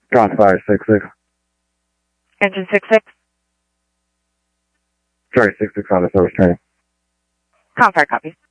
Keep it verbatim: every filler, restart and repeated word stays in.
Crossfire six six. Engine six six. Sorry, six six on the service train. Confire copy.